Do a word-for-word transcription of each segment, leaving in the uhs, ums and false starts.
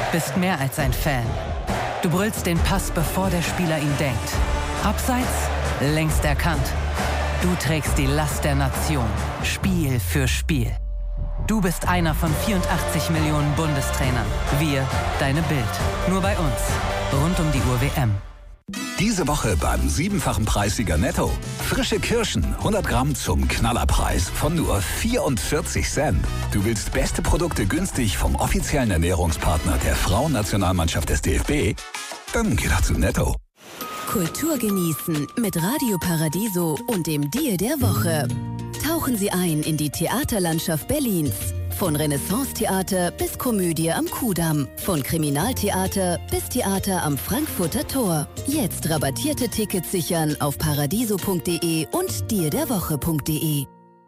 bist mehr als ein Fan. Du brüllst den Pass, bevor der Spieler ihn denkt. Abseits, längst erkannt. Du trägst die Last der Nation, Spiel für Spiel. Du bist einer von vierundachtzig Millionen Bundestrainern. Wir, deine Bild. Nur bei uns. Rund um die Uhr W M. Diese Woche beim siebenfachen Preissieger Netto. Frische Kirschen, hundert Gramm zum Knallerpreis von nur vierundvierzig Cent. Du willst beste Produkte günstig vom offiziellen Ernährungspartner der Frauennationalmannschaft des D F B? Dann geh doch zu Netto. Kultur genießen mit Radio Paradiso und dem Deal der Woche. Tauchen Sie ein in die Theaterlandschaft Berlins. Von Renaissance-Theater bis Komödie am Kudamm. Von Kriminaltheater bis Theater am Frankfurter Tor. Jetzt rabattierte Tickets sichern auf paradiso punkt de und deal der woche punkt de.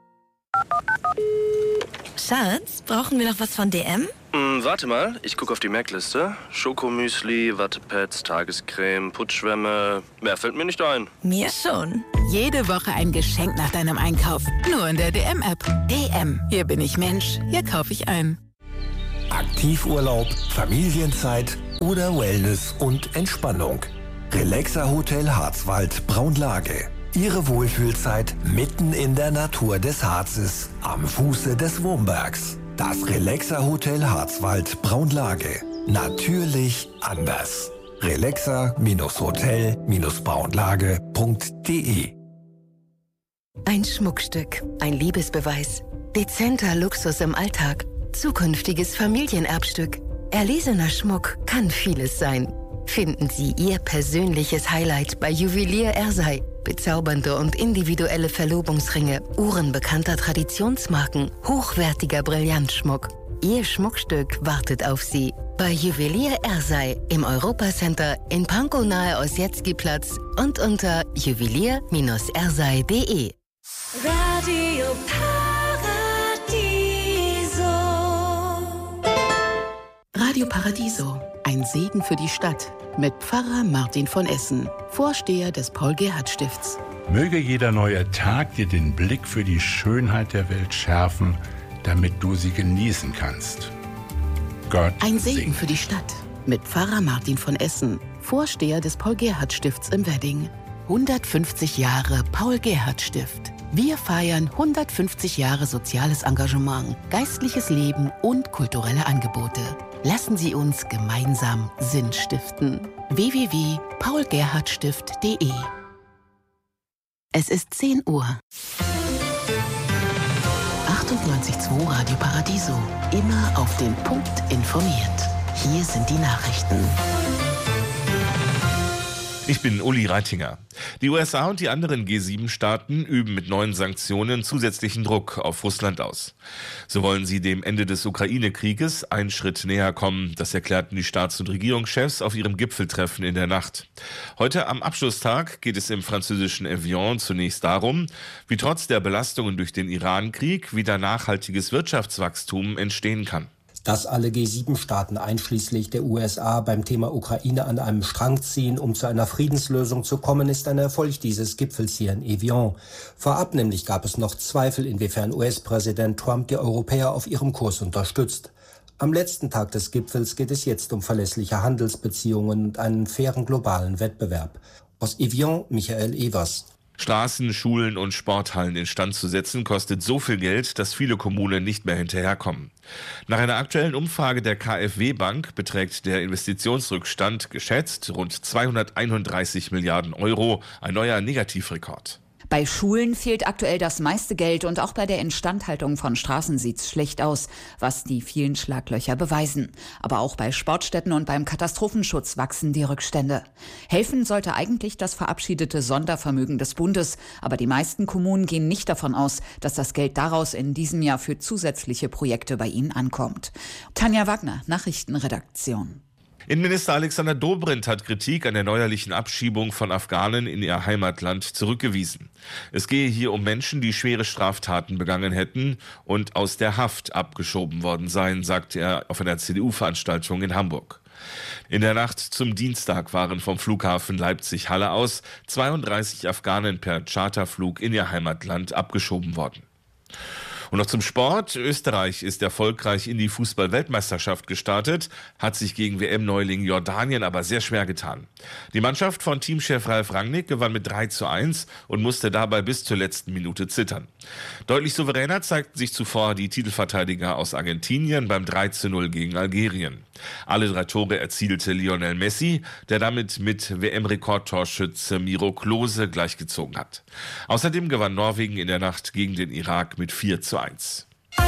Schatz, brauchen wir noch was von D M? Mm, warte mal, ich gucke auf die Merkliste. Schokomüsli, Wattepads, Tagescreme, Putzschwämme. Mehr fällt mir nicht ein. Mir schon. Jede Woche ein Geschenk nach deinem Einkauf. Nur in der D M-App. D M. Hier bin ich Mensch. Hier kaufe ich ein. Aktivurlaub, Familienzeit oder Wellness und Entspannung. Relaxa Hotel Harzwald Braunlage. Ihre Wohlfühlzeit mitten in der Natur des Harzes, am Fuße des Wurmbergs. Das Relaxa Hotel Harzwald Braunlage. Natürlich anders. relaxa Hotel Braunlage punkt de. Ein Schmuckstück, ein Liebesbeweis, dezenter Luxus im Alltag, zukünftiges Familienerbstück. Erlesener Schmuck kann vieles sein. Finden Sie Ihr persönliches Highlight bei Juwelier Ersei. Bezaubernde und individuelle Verlobungsringe, Uhren bekannter Traditionsmarken, hochwertiger Brillantschmuck. Ihr Schmuckstück wartet auf Sie. Bei Juwelier Ersei im Europacenter in Pankow nahe Ossietzky-Platz und unter juwelier Bindestrich ersei punkt de. Radio Paradiso. Radio Paradiso. Ein Segen für die Stadt. Mit Pfarrer Martin von Essen, Vorsteher des Paul-Gerhardt-Stifts. Möge jeder neue Tag dir den Blick für die Schönheit der Welt schärfen, damit du sie genießen kannst. Gott Ein Segen segne. für die Stadt. Mit Pfarrer Martin von Essen, Vorsteher des Paul-Gerhardt-Stifts im Wedding. hundertfünfzig Jahre Paul-Gerhardt-Stift. Wir feiern hundertfünfzig Jahre soziales Engagement, geistliches Leben und kulturelle Angebote. Lassen Sie uns gemeinsam Sinn stiften. w w w punkt paul gerhardt stift punkt de. Es ist zehn Uhr. achtundneunzig Komma zwei Radio Paradiso. Immer auf den Punkt informiert. Hier sind die Nachrichten. Ich bin Uli Reitinger. Die U S A und die anderen G sieben Staaten üben mit neuen Sanktionen zusätzlichen Druck auf Russland aus. So wollen sie dem Ende des Ukraine-Krieges einen Schritt näher kommen. Das erklärten die Staats- und Regierungschefs auf ihrem Gipfeltreffen in der Nacht. Heute am Abschlusstag geht es im französischen Evian zunächst darum, wie trotz der Belastungen durch den Iran-Krieg wieder nachhaltiges Wirtschaftswachstum entstehen kann. Dass alle G sieben Staaten einschließlich der U S A beim Thema Ukraine an einem Strang ziehen, um zu einer Friedenslösung zu kommen, ist ein Erfolg dieses Gipfels hier in Evian. Vorab nämlich gab es noch Zweifel, inwiefern U S-Präsident Trump die Europäer auf ihrem Kurs unterstützt. Am letzten Tag des Gipfels geht es jetzt um verlässliche Handelsbeziehungen und einen fairen globalen Wettbewerb. Aus Evian, Michael Evers. Straßen, Schulen und Sporthallen instand zu setzen, kostet so viel Geld, dass viele Kommunen nicht mehr hinterherkommen. Nach einer aktuellen Umfrage der KfW-Bank beträgt der Investitionsrückstand geschätzt rund zweihunderteinunddreißig Milliarden Euro, ein neuer Negativrekord. Bei Schulen fehlt aktuell das meiste Geld und auch bei der Instandhaltung von Straßen sieht's schlecht aus, was die vielen Schlaglöcher beweisen. Aber auch bei Sportstätten und beim Katastrophenschutz wachsen die Rückstände. Helfen sollte eigentlich das verabschiedete Sondervermögen des Bundes, aber die meisten Kommunen gehen nicht davon aus, dass das Geld daraus in diesem Jahr für zusätzliche Projekte bei ihnen ankommt. Tanja Wagner, Nachrichtenredaktion. Innenminister Alexander Dobrindt hat Kritik an der neuerlichen Abschiebung von Afghanen in ihr Heimatland zurückgewiesen. Es gehe hier um Menschen, die schwere Straftaten begangen hätten und aus der Haft abgeschoben worden seien, sagte er auf einer C D U-Veranstaltung in Hamburg. In der Nacht zum Dienstag waren vom Flughafen Leipzig-Halle aus zweiunddreißig Afghanen per Charterflug in ihr Heimatland abgeschoben worden. Und noch zum Sport. Österreich ist erfolgreich in die Fußball-Weltmeisterschaft gestartet, hat sich gegen W M-Neuling Jordanien aber sehr schwer getan. Die Mannschaft von Teamchef Ralf Rangnick gewann mit drei zu eins und musste dabei bis zur letzten Minute zittern. Deutlich souveräner zeigten sich zuvor die Titelverteidiger aus Argentinien beim drei zu null gegen Algerien. Alle drei Tore erzielte Lionel Messi, der damit mit W M-Rekordtorschütze Miro Klose gleichgezogen hat. Außerdem gewann Norwegen in der Nacht gegen den Irak mit vier zu eins.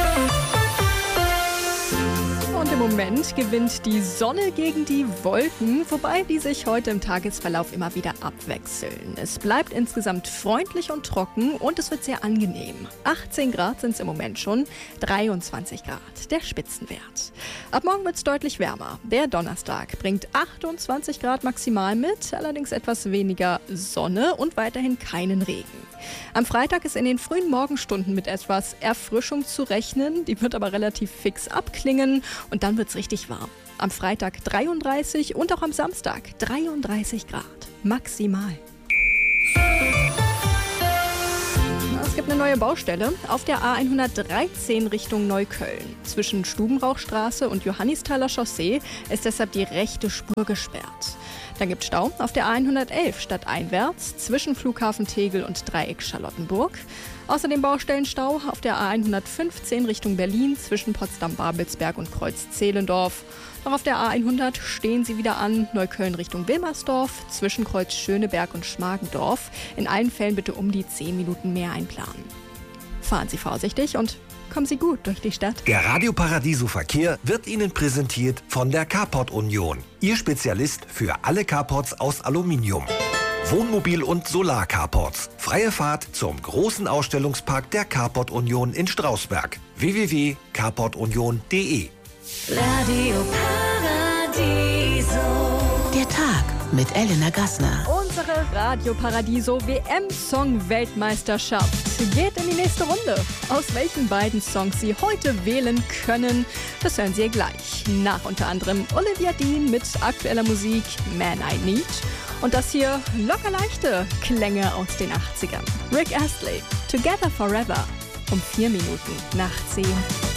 Und im Moment gewinnt die Sonne gegen die Wolken, wobei die sich heute im Tagesverlauf immer wieder abwechseln. Es bleibt insgesamt freundlich und trocken und es wird sehr angenehm. achtzehn Grad sind es im Moment schon, dreiundzwanzig Grad der Spitzenwert. Ab morgen wird es deutlich wärmer. Der Donnerstag bringt achtundzwanzig Grad maximal mit, allerdings etwas weniger Sonne und weiterhin keinen Regen. Am Freitag ist in den frühen Morgenstunden mit etwas Erfrischung zu rechnen, die wird aber relativ fix abklingen und dann wird es richtig warm. Am Freitag dreiunddreißig und auch am Samstag dreiunddreißig Grad maximal. Es gibt eine neue Baustelle auf der A hundertdreizehn Richtung Neukölln. Zwischen Stubenrauchstraße und Johannisthaler Chaussee ist deshalb die rechte Spur gesperrt. Dann gibt es Stau auf der A hundertelf stadteinwärts zwischen Flughafen Tegel und Dreieck Charlottenburg. Außerdem Baustellenstau auf der A hundertfünfzehn Richtung Berlin zwischen Potsdam-Babelsberg und Kreuz-Zehlendorf. Auch auf der A hundert stehen sie wieder an, Neukölln Richtung Wilmersdorf, zwischen Kreuz Schöneberg und Schmargendorf. In allen Fällen bitte um die zehn Minuten mehr einplanen. Fahren Sie vorsichtig und kommen Sie gut durch die Stadt. Der Radio Paradiso Verkehr wird Ihnen präsentiert von der Carport Union. Ihr Spezialist für alle Carports aus Aluminium. Wohnmobil- und Solar-Carports. Freie Fahrt zum großen Ausstellungspark der Carport Union in Strausberg. w w w punkt carport union punkt d e. Radio Paradiso. Der Tag mit Elena Gassner. Unsere Radio Paradiso W M-Song-Weltmeisterschaft geht in die nächste Runde. Aus welchen beiden Songs Sie heute wählen können, das hören Sie gleich. Nach unter anderem Olivia Dean mit aktueller Musik Man I Need. Und das hier locker leichte Klänge aus den achtzigern. Rick Astley, Together Forever, um vier Minuten nach zehn.